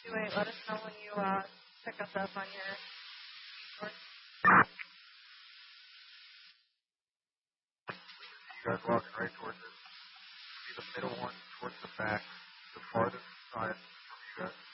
2-8, let us know when you pick us up on your source. You guys walking right towards it. Be the middle one towards the back, the farthest side from you guys.